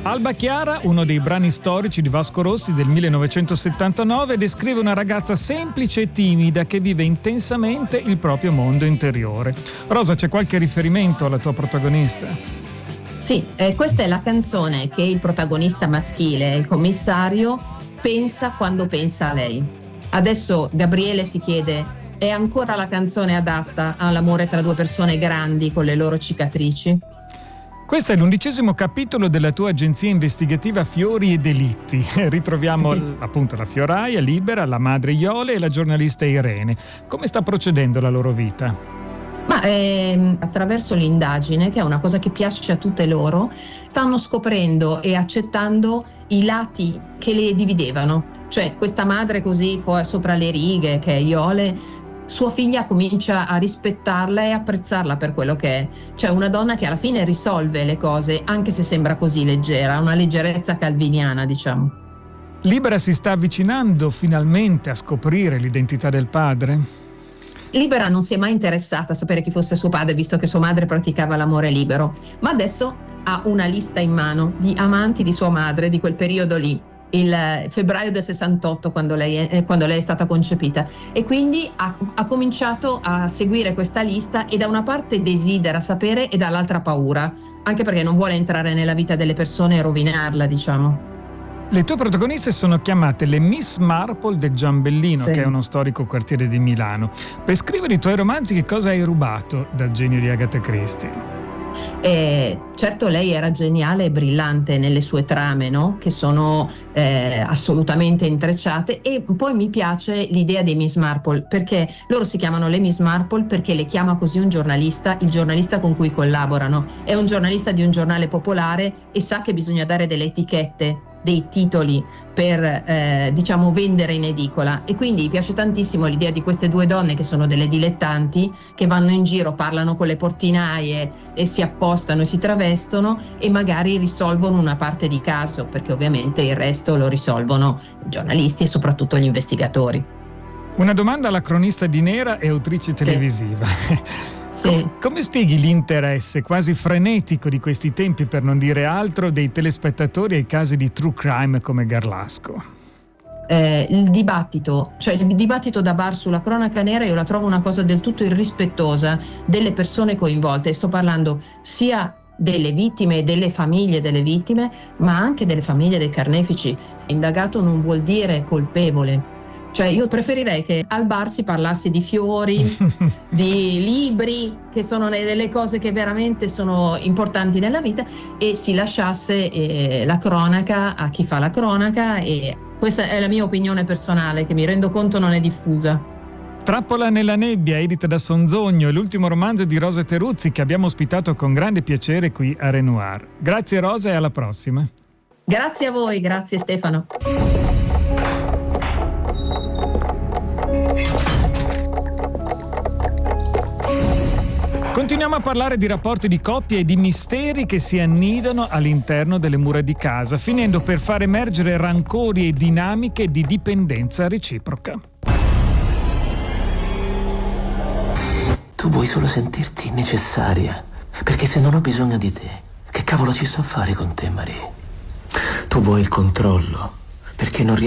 Alba Chiara, uno dei brani storici di Vasco Rossi del 1979, descrive una ragazza semplice e timida che vive intensamente il proprio mondo interiore. Rosa, c'è qualche riferimento alla tua protagonista? Sì, questa è la canzone che il protagonista maschile, il commissario, pensa quando pensa a lei. Adesso Gabriele si chiede: è ancora la canzone adatta all'amore tra due persone grandi con le loro cicatrici? Questo è l'11° capitolo della tua agenzia investigativa Fiori e Delitti. Ritroviamo appunto la fioraia Libera, la madre Iole e la giornalista Irene. Come sta procedendo la loro vita? Ma attraverso l'indagine, che è una cosa che piace a tutte loro, stanno scoprendo e accettando i lati che le dividevano. Cioè questa madre così sopra le righe, che è Iole, sua figlia comincia a rispettarla e apprezzarla per quello che è. Cioè una donna che alla fine risolve le cose, anche se sembra così leggera, una leggerezza calviniana, diciamo. Libera si sta avvicinando finalmente a scoprire l'identità del padre? Libera non si è mai interessata a sapere chi fosse suo padre, visto che sua madre praticava l'amore libero, ma adesso ha una lista in mano di amanti di sua madre di quel periodo lì, il febbraio del 68, quando lei è stata concepita, e quindi ha cominciato a seguire questa lista e da una parte desidera sapere e dall'altra paura, anche perché non vuole entrare nella vita delle persone e rovinarla, diciamo. Le tue protagoniste sono chiamate le Miss Marple del Giambellino, sì, che è uno storico quartiere di Milano. Per scrivere i tuoi romanzi, che cosa hai rubato dal genio di Agatha Christie? Certo, lei era geniale e brillante nelle sue trame, no? Che sono assolutamente intrecciate, e poi mi piace l'idea dei Miss Marple, perché loro si chiamano le Miss Marple perché le chiama così un giornalista, il giornalista con cui collaborano. È un giornalista di un giornale popolare e sa che bisogna dare delle etichette, dei titoli per diciamo vendere in edicola, e quindi mi piace tantissimo l'idea di queste due donne che sono delle dilettanti, che vanno in giro, parlano con le portinaie e si appostano e si travestono e magari risolvono una parte di caso, perché ovviamente il resto lo risolvono i giornalisti e soprattutto gli investigatori. Una domanda alla cronista di Nera e autrice televisiva. Sì. Come spieghi l'interesse quasi frenetico di questi tempi, per non dire altro, dei telespettatori ai casi di true crime come Garlasco? Il dibattito da bar sulla cronaca nera io la trovo una cosa del tutto irrispettosa delle persone coinvolte, e sto parlando sia delle vittime e delle famiglie delle vittime, ma anche delle famiglie dei carnefici. Indagato non vuol dire colpevole. Cioè io preferirei che al bar si parlasse di fiori, di libri, che sono delle cose che veramente sono importanti nella vita, e si lasciasse la cronaca a chi fa la cronaca, e questa è la mia opinione personale, che mi rendo conto non è diffusa. Trappola nella nebbia, edita da Sonzogno, è l'ultimo romanzo di Rosa Teruzzi, che abbiamo ospitato con grande piacere qui a Renoir. Grazie Rosa e alla prossima. Grazie a voi, grazie Stefano. Continuiamo a parlare di rapporti di coppia e di misteri che si annidano all'interno delle mura di casa, finendo per far emergere rancori e dinamiche di dipendenza reciproca. Tu vuoi solo sentirti necessaria, perché se non ho bisogno di te, che cavolo ci sto a fare con te, Marie? Tu vuoi il controllo, perché non riesci